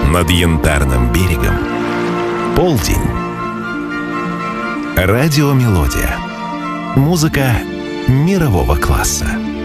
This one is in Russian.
Над Янтарным берегом полдень. Радиомелодия. Музыка мирового класса.